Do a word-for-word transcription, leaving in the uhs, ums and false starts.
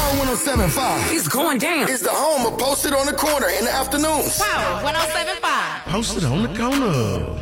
Power one oh seven point five. It's going down. It's the home of Posted on the Corner in the afternoons. Power one oh seven point five. Posted on the Corner.